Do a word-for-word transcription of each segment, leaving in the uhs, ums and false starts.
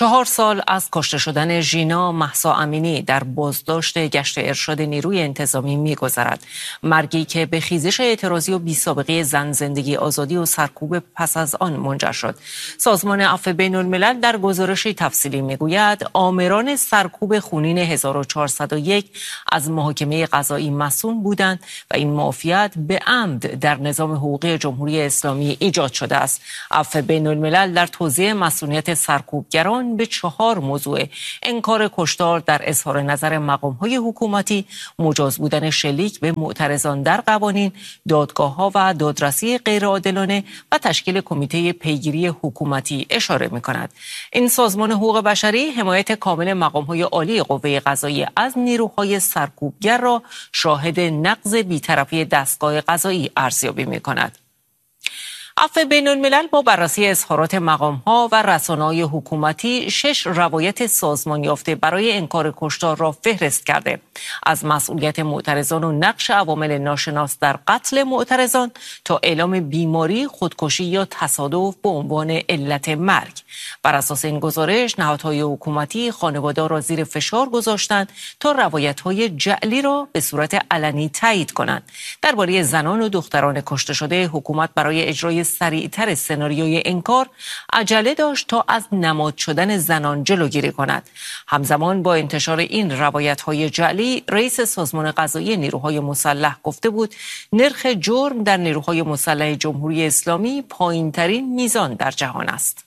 چهار سال از کشته شدن ژینا مهسا امینی در بازداشت گشت ارشاد نیروی انتظامی می‌گذرد. مرگی که به خیزش اعتراضی و بی‌سابقه زن، زندگی، آزادی و سرکوب پس از آن منجر شد. سازمان عفو بین‌الملل در گزارشی تفصیلی می‌گوید آمران سرکوب خونین هزار و چهارصد و یک از محاکمه قضایی مصون بودند و این معافیت به عمد در نظام حقوقی جمهوری اسلامی ایجاد شده است. عفو بین‌الملل در توضیح مصونیت سرکوبگران به چهار موضوع: انکار کشتار در اظهار نظر مقام‌های حکومتی، مجاز بودن شلیک به معترضان در قوانین، دادگاه‌ها و دادرسی غیرعادلانه و تشکیل کمیته پیگیری حکومتی اشاره می‌کند. این سازمان حقوق بشری حمایت کامل مقام‌های عالی قوه قضاییه از نیروهای سرکوبگر را شاهد نقض بی‌طرفی دستگاه قضایی ارزیابی می‌کند. عفو بین‌الملل با بررسی اظهارات مقام‌ها و رسانه‌های حکومتی شش روایت سازمان یافته برای انکار کشتار را فهرست کرده. از مسئولیت معترضان و نقش عوامل ناشناس در قتل معترضان تا اعلام بیماری، خودکشی یا تصادف به عنوان علت مرگ. بر اساس این گزارش نهادهای حکومتی خانواده را زیر فشار گذاشتند تا روایت‌های جعلی را به صورت علنی تایید کنند. درباره زنان و دختران کشته شده حکومت برای اجرای سریعتر سناریوی انکار عجله داشت تا از نماد شدن زنان جلوگیری کند. همزمان با انتشار این روایت‌های جعلی، رئیس سازمان قضایی نیروهای مسلح گفته بود نرخ جرم در نیروهای مسلح جمهوری اسلامی پایین‌ترین میزان در جهان است.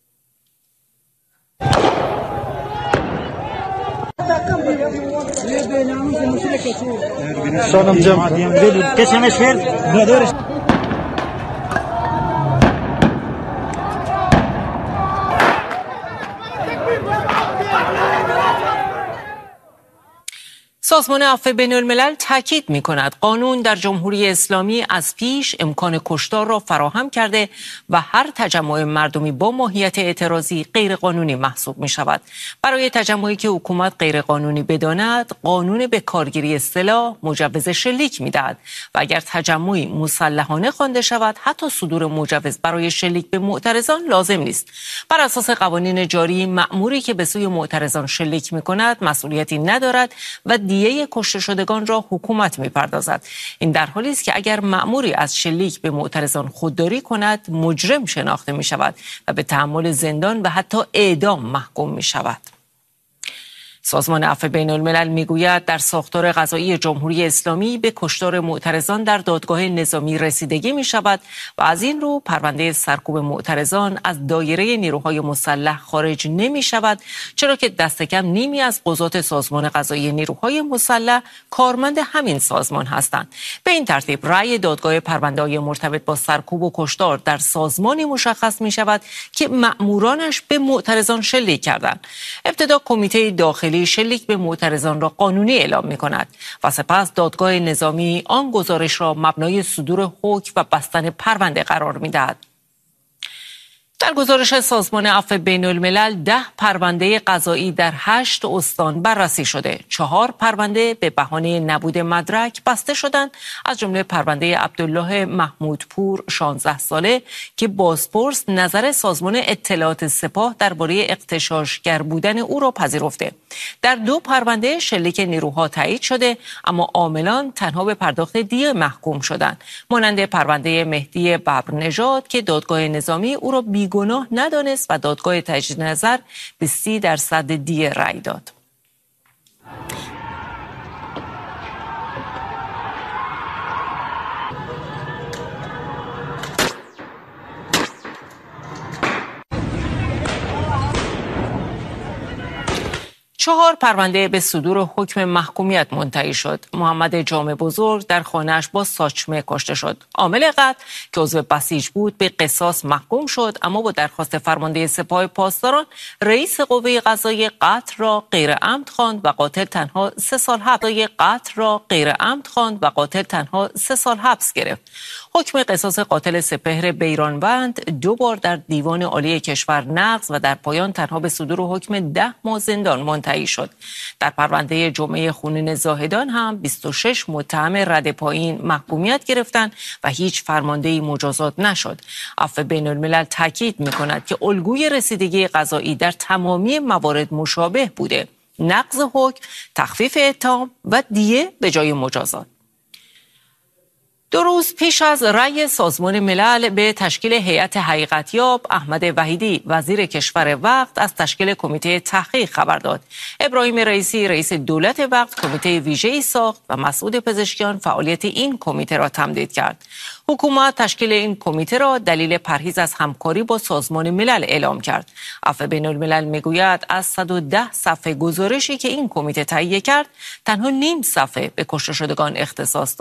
سازمان عفو بین‌الملل تاکید می‌کند قانون در جمهوری اسلامی از پیش امکان کشتار را فراهم کرده و هر تجمع مردمی با ماهیت اعتراضی غیرقانونی محسوب می‌شود. برای تجمعی که حکومت غیرقانونی بداند، قانون به کارگیری سلاح مجوز شلیک می‌دهد و اگر تجمعی مسلحانه خوانده شود، حتی صدور مجوز برای شلیک به معترضان لازم نیست. بر اساس قوانین جاری، مأموری که به سوی معترضان شلیک می‌کند مسئولیتی ندارد و دیه کشته شدگان را حکومت می‌پردازد. این در حالی است که اگر مأموری از شلیک به معترضان خودداری کند، مجرم شناخته می‌شود و به تحمل زندان و حتی اعدام محکوم می‌شود. سازمان عفو بین‌الملل میگوید در ساختار قضایی جمهوری اسلامی به کشتار معترضان در دادگاه نظامی رسیدگی می شود و از این رو پرونده سرکوب معترضان از دایره نیروهای مسلح خارج نمی شود، چرا که دست کم نیمی از قضات سازمان قضایی نیروهای مسلح کارمند همین سازمان هستند. به این ترتیب رأی دادگاه پرونده‌های مرتبط با سرکوب و کشتار در سازمانی مشخص می شود که مأمورانش به معترضان شلیک کردند. ابتدا کمیته داخلی شلیک به معترضان را قانونی اعلام می کند و سپس دادگاه نظامی آن گزارش را مبنای صدور حکم و بستن پرونده قرار می دهد. در گزارش سازمان عفو بین‌الملل ده پرونده قضایی در هشت استان بررسی شده. چهار پرونده به بهانه نبود مدرک بسته شدند، از جمله پرونده عبدالله محمودپور شانزده ساله که بازپرس نظر سازمان اطلاعات سپاه درباره اغتشاشگر بودن او را پذیرفته. در دو پرونده شلیک نیروها تایید شده، اما عاملان تنها به پرداخت دیه محکوم شدند، مانند پرونده مهدی ببرنژاد که دادگاه نظامی او را بی گناه ندانست و دادگاه تجدید نظر به سی درصد دیه رأی داد. چهار پرونده به صدور حکم محکومیت منتهی شد. محمد جامع بزرگ در خانه‌اش با ساچمه کشته شد. عامل قتل که عضو بسیج بود به قصاص محکوم شد، اما با درخواست فرمانده سپاه پاسداران رئیس قوه قضاییه قتل را غیر عمد خواند و قاتل تنها سه سال حبس قتل را غیر عمد خواند و قاتل تنها سه سال حبس گرفت. حکم قصاص قاتل سپهر بیرانوند دو بار در دیوان عالی کشور نقض و در پایان تنها به صدور حکم ده ماه زندان منتهی تایید شد. در پرونده جمعه خونین زاهدان هم بیست و شش متهم رده پایین محکومیت گرفتند و هیچ فرماندهی مجازات نشد. عفو بین الملل تاکید می‌کند که الگوی رسیدگی قضایی در تمامی موارد مشابه بوده: نقض حکم، تخفیف اتهام و دیه به جای مجازات. دو روز پیش از رأی سازمان ملل به تشکیل هیئت حقیقتیاب، احمد وحیدی وزیر کشور وقت از تشکیل کمیته تحقیق خبر داد. ابراهیم رئیسی رئیس دولت وقت کمیته ویژه‌ای ساخت و مسعود پزشکیان فعالیت این کمیته را تمدید کرد. حکومت تشکیل این کمیته را دلیل پرهیز از همکاری با سازمان ملل اعلام کرد. عفو بین الملل میگوید از صد و ده صفحه گزارشی که این کمیته تهیه کرد، تنها نیم صفحه به کشته شدگان اختصاص داد.